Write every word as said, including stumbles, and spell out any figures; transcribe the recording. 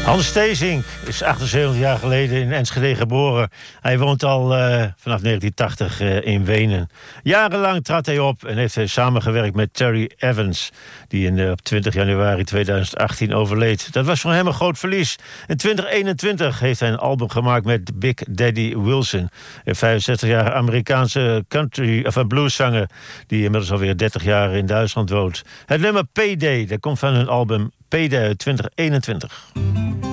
Hans Theesink is achtenzeventig jaar geleden in Enschede geboren. Hij woont al uh, vanaf negentien tachtig uh, in Wenen. Jarenlang trad hij op en heeft hij samengewerkt met Terry Evans, die in, uh, op twintig januari tweeduizend achttien overleed. Dat was voor hem een groot verlies. In twintig eenentwintig heeft hij een album gemaakt met Big Daddy Wilson, een vijfenzestig-jarige Amerikaanse country of een blueszanger die inmiddels alweer dertig jaar in Duitsland woont. Het nummer Payday, dat komt van hun album Payday uit twintig eenentwintig.